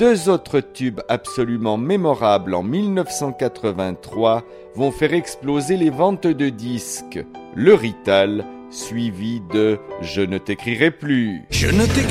deux autres tubes absolument mémorables en 1983 vont faire exploser les ventes de disques. Le Rital, suivi de « Je ne t'écrirai plus ». Je ne t'écrirai